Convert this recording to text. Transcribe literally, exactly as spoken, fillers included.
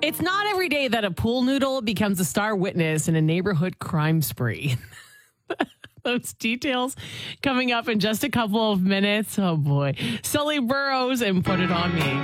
It's not every day that a pool noodle becomes a star witness in a neighborhood crime spree. Those details coming up in just a couple of minutes. Oh boy. Sully Burrows and Put It On Me.